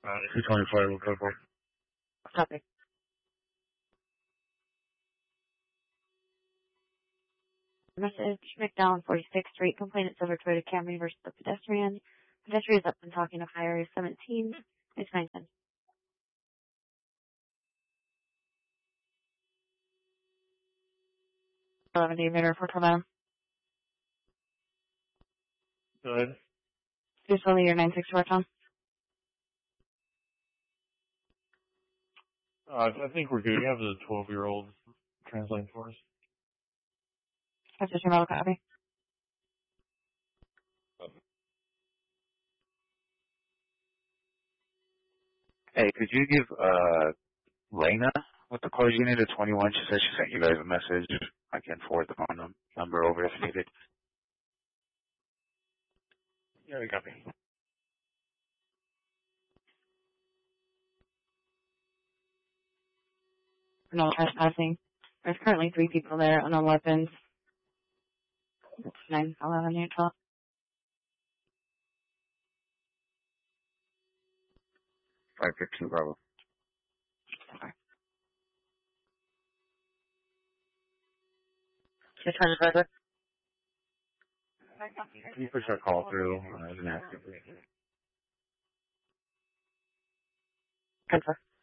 225 will go for it. Copy. Message, McDowell, 46th Street. Complainant over Toyota Camry versus the pedestrian. Pedestrian is up and talking to higher 17. It's 910. 11 meter for Toronto. Good. Just only your 96 to on. I think we're good. You have the 12-year-old translating for us. That's just your model copy. Hey, could you give Lena with the call unit at 21? She said she sent you guys a message. I can forward the phone number over if needed. Yeah, we copy. No trespassing. There's currently 3 people there, unknown weapons. 9, 11, 8, 12. 515 Bravo. Okay. Just trying to drive. Can you push that call through? I didn't ask you. Confirm.